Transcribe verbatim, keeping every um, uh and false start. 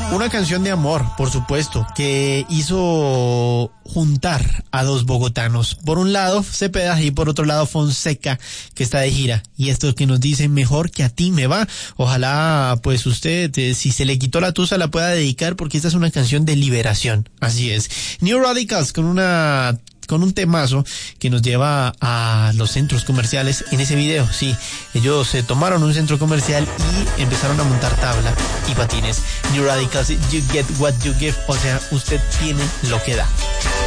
Una canción de amor, por supuesto, que hizo juntar a dos bogotanos. Por un lado, Cepeda y por otro lado, Fonseca, que está de gira. Y esto que nos dice, mejor que a ti me va. Ojalá, pues usted, eh, si se le quitó la tusa, la pueda dedicar porque esta es una canción de liberación. Así es. New Radicals con una... con un temazo que nos lleva a los centros comerciales en ese video. Sí, ellos se tomaron un centro comercial y empezaron a montar tabla y patines. New Radicals, you get what you give, o sea, usted tiene lo que da.